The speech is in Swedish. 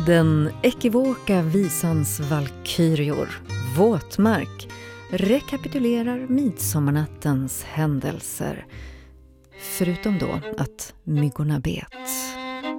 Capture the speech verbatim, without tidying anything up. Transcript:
Den ekivoka visans valkyrior, våtmark, rekapitulerar midsommarnattens händelser. Förutom då att myggorna bet.